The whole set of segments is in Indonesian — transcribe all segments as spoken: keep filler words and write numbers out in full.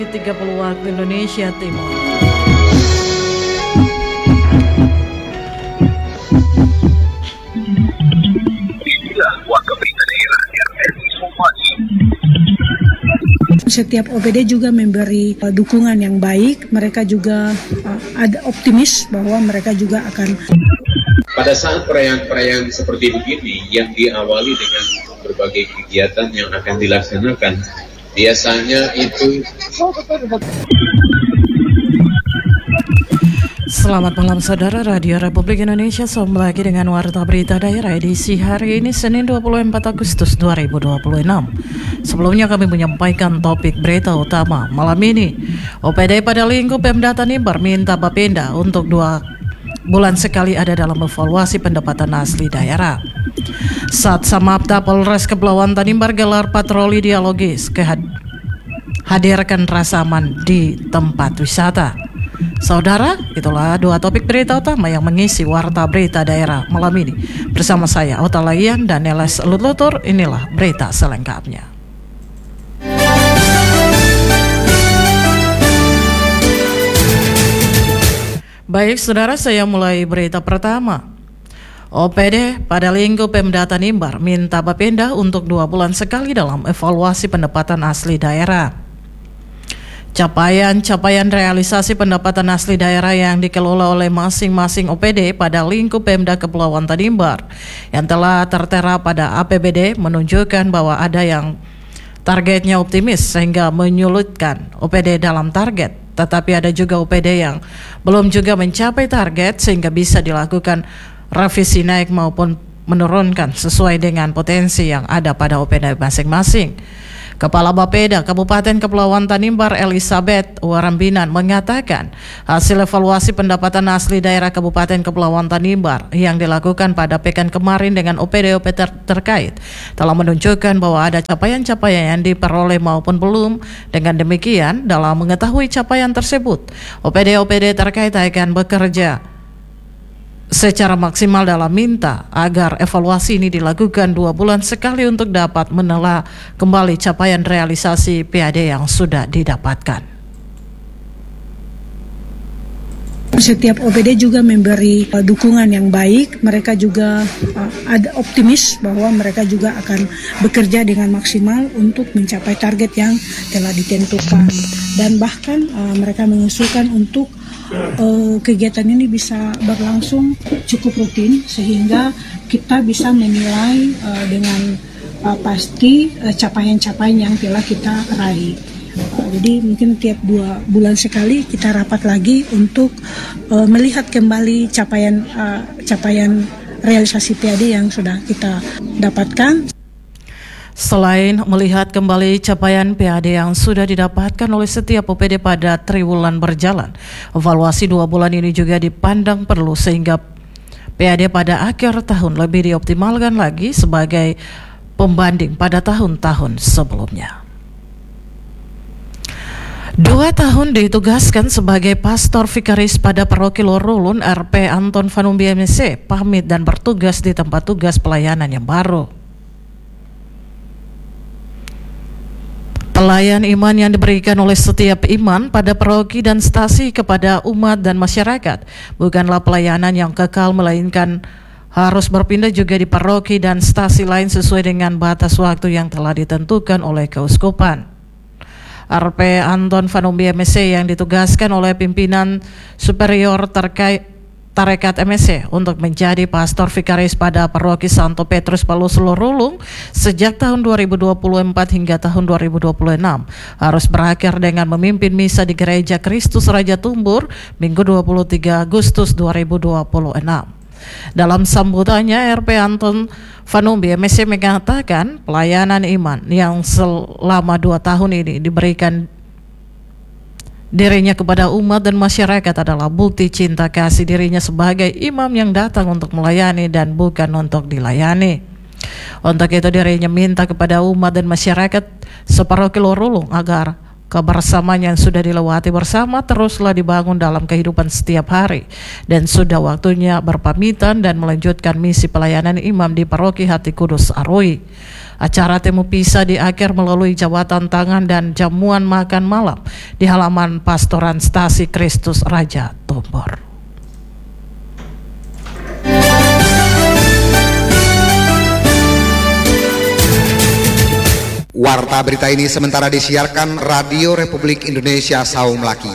tiga puluh waktu Indonesia Timur. Inilah warga berita daerah R R I Somasi. Setiap O P D juga memberi uh, dukungan yang baik. Mereka juga uh, ada optimis bahwa mereka juga akan. Pada saat perayaan-perayaan seperti begini yang diawali dengan berbagai kegiatan yang akan dilaksanakan, biasanya itu. Selamat malam saudara, Radio Republik Indonesia kembali lagi dengan Warta Berita Daerah edisi hari ini Senin dua puluh empat Agustus dua ribu dua puluh enam. Sebelumnya kami menyampaikan topik berita utama malam ini. O P D pada lingkup Pemda Tanimbar minta Bapenda untuk dua bulan sekali ada dalam evaluasi pendapatan asli daerah. Saat Samapta Polres Kepulauan Tanimbar gelar patroli dialogis kehad hadirkan rasa aman di tempat wisata. Saudara, itulah dua topik berita utama yang mengisi Warta Berita Daerah malam ini. Bersama saya Ota Layan dan Neles Lutlutur, inilah berita selengkapnya. Baik saudara, saya mulai berita pertama. O P D pada lingkup Pemda Tanimbar minta Bapenda untuk dua bulan sekali dalam evaluasi pendapatan asli daerah. Capaian-capaian realisasi pendapatan asli daerah yang dikelola oleh masing-masing O P D pada lingkup Pemda Kepulauan Tanimbar yang telah tertera pada A P B D menunjukkan bahwa ada yang targetnya optimis sehingga menyulitkan O P D dalam target, tetapi ada juga O P D yang belum juga mencapai target sehingga bisa dilakukan revisi naik maupun menurunkan sesuai dengan potensi yang ada pada O P D masing-masing. Kepala Bapeda Kabupaten Kepulauan Tanimbar Elizabeth Warambinan mengatakan hasil evaluasi pendapatan asli daerah Kabupaten Kepulauan Tanimbar yang dilakukan pada pekan kemarin dengan O P D O P D ter terkait telah menunjukkan bahwa ada capaian-capaian yang diperoleh maupun belum. Dengan demikian, dalam mengetahui capaian tersebut, O P D O P D terkait akan bekerja secara maksimal dalam minta agar evaluasi ini dilakukan dua bulan sekali untuk dapat menelaah kembali capaian realisasi P A D yang sudah didapatkan. Setiap O P D juga memberi uh, dukungan yang baik. Mereka juga uh, ada optimis bahwa mereka juga akan bekerja dengan maksimal untuk mencapai target yang telah ditentukan. Dan bahkan uh, mereka mengusulkan untuk Uh, kegiatan ini bisa berlangsung cukup rutin sehingga kita bisa menilai uh, dengan uh, pasti uh, capaian-capaian yang telah kita raih. Uh, jadi mungkin tiap dua bulan sekali kita rapat lagi untuk uh, melihat kembali capaian uh, capaian realisasi P A D yang sudah kita dapatkan. Selain melihat kembali capaian P A D yang sudah didapatkan oleh setiap O P D pada triwulan berjalan, evaluasi dua bulan ini juga dipandang perlu sehingga P A D pada akhir tahun lebih dioptimalkan lagi sebagai pembanding pada tahun-tahun sebelumnya. Dua tahun ditugaskan sebagai pastor vikaris pada Paroki Lorulun, R P Anton Vanumbi M C pamit dan bertugas di tempat tugas pelayanan yang baru. Pelayan iman yang diberikan oleh setiap iman pada paroki dan stasi kepada umat dan masyarakat bukanlah pelayanan yang kekal, melainkan harus berpindah juga di paroki dan stasi lain sesuai dengan batas waktu yang telah ditentukan oleh keuskupan. R P Anton Vanumbi M C yang ditugaskan oleh pimpinan superior terkait Tarekat M S C untuk menjadi pastor vikaris pada Paroki Santo Petrus Paulus Lorulung sejak tahun dua ribu dua puluh empat hingga tahun dua ribu dua puluh enam harus berakhir dengan memimpin misa di Gereja Kristus Raja Tumbur Minggu dua puluh tiga Agustus dua ribu dua puluh enam. Dalam sambutannya, R P Anton Vanumbi M S C mengatakan pelayanan iman yang selama dua tahun ini diberikan dirinya kepada umat dan masyarakat adalah bukti cinta kasih dirinya sebagai imam yang datang untuk melayani dan bukan untuk dilayani. Untuk itu dirinya minta kepada umat dan masyarakat separoki Lorulung agar kebersamaan yang sudah dilewati bersama teruslah dibangun dalam kehidupan setiap hari, dan sudah waktunya berpamitan dan melanjutkan misi pelayanan imam di Paroki Hati Kudus Aroi. Acara temu pisah diakhir melalui jabatan tangan dan jamuan makan malam di halaman Pastoran Stasi Kristus Raja Tombor. Warta berita ini sementara disiarkan Radio Republik Indonesia Saung Laki.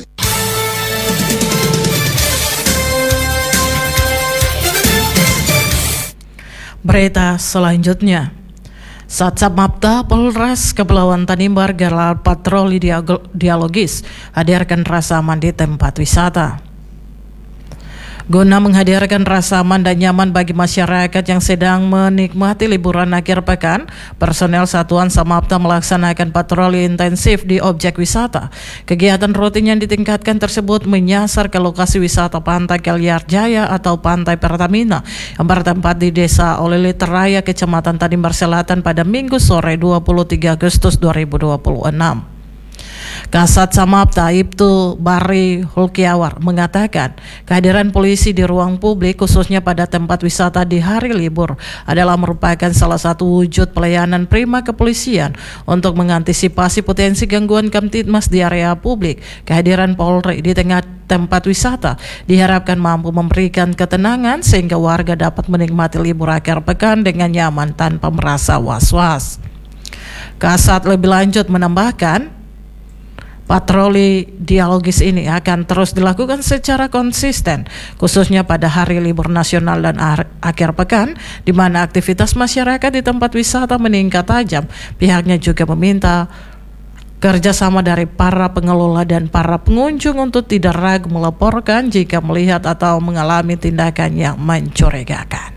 Berita selanjutnya, Satsamapta Polres Kepulauan Tanimbar gelar patroli dialogis, hadirkan rasa aman di tempat wisata. Guna menghadirkan rasa aman dan nyaman bagi masyarakat yang sedang menikmati liburan akhir pekan, personel Satuan Samapta melaksanakan patroli intensif di objek wisata. Kegiatan rutin yang ditingkatkan tersebut menyasar ke lokasi wisata Pantai Keliar Jaya atau Pantai Pertamina yang bertempat di Desa Olilit Raya, Kecamatan Tanimbar Selatan pada Minggu sore dua puluh tiga Agustus dua ribu dua puluh enam. Kasat Samapta Ibtu Bari Hulkiawar mengatakan kehadiran polisi di ruang publik khususnya pada tempat wisata di hari libur adalah merupakan salah satu wujud pelayanan prima kepolisian untuk mengantisipasi potensi gangguan Kamtibmas di area publik. Kehadiran Polri di tengah tempat wisata diharapkan mampu memberikan ketenangan sehingga warga dapat menikmati libur akhir pekan dengan nyaman tanpa merasa was-was. Kasat lebih lanjut menambahkan, patroli dialogis ini akan terus dilakukan secara konsisten, khususnya pada hari libur nasional dan akhir pekan, di mana aktivitas masyarakat di tempat wisata meningkat tajam. Pihaknya juga meminta kerjasama dari para pengelola dan para pengunjung untuk tidak ragu melaporkan jika melihat atau mengalami tindakan yang mencurigakan.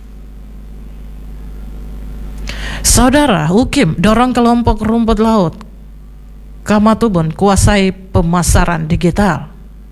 Saudara, U K I M dorong kelompok rumput laut Kamatubun kuasai pemasaran digital.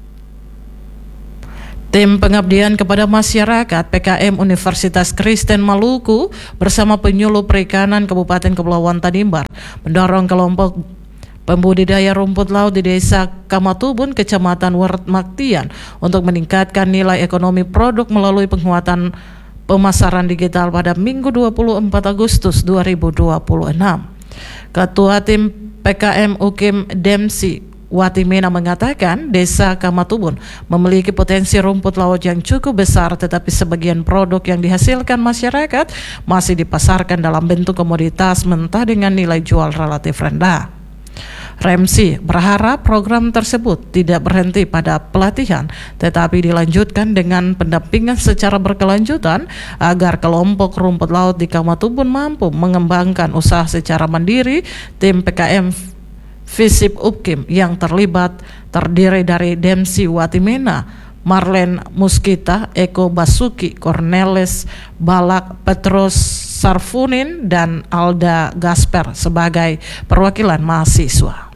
Tim Pengabdian kepada Masyarakat P K M Universitas Kristen Maluku bersama penyuluh perikanan Kabupaten Kepulauan Tanimbar mendorong kelompok pembudidaya rumput laut di Desa Kamatubun, Kecamatan Wertmaktian untuk meningkatkan nilai ekonomi produk melalui penguatan pemasaran digital pada Minggu dua puluh empat Agustus dua ribu dua puluh enam. Ketua Tim P K M U K I M Demsi Watimena mengatakan Desa Kamatubun memiliki potensi rumput laut yang cukup besar, tetapi sebagian produk yang dihasilkan masyarakat masih dipasarkan dalam bentuk komoditas mentah dengan nilai jual relatif rendah. Remsi berharap program tersebut tidak berhenti pada pelatihan, tetapi dilanjutkan dengan pendampingan secara berkelanjutan agar kelompok rumput laut di Kamatubun mampu mengembangkan usaha secara mandiri. Tim P K M Visip U K I M yang terlibat terdiri dari Demsi Watimena, Marlen Muskita, Eko Basuki, Cornelis Balak, Petrus Sarfunin, dan Alda Gasper sebagai perwakilan mahasiswa.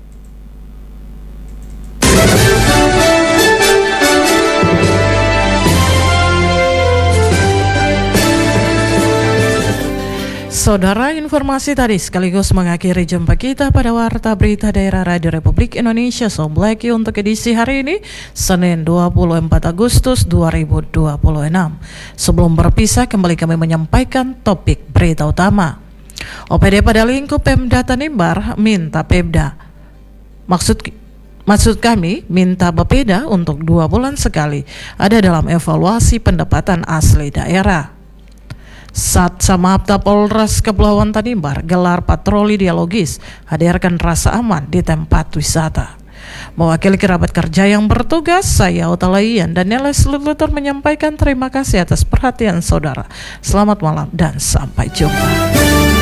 Saudara, informasi tadi sekaligus mengakhiri jumpa kita pada Warta Berita Daerah Radio Republik Indonesia Soblaki untuk edisi hari ini, Senin dua puluh empat Agustus dua ribu dua puluh enam. Sebelum berpisah, kembali kami menyampaikan topik berita utama. O P D pada lingkup Pemda Tanimbar minta Pemda, maksud Maksud kami minta Bapeda untuk dua bulan sekali ada dalam evaluasi pendapatan asli daerah. Sat Samapta Polres Kepulauan Tanimbar gelar patroli dialogis, hadirkan rasa aman di tempat wisata. Mewakili kerabat kerja yang bertugas, saya Utalaian dan Neles Lututur menyampaikan terima kasih atas perhatian saudara. Selamat malam dan sampai jumpa.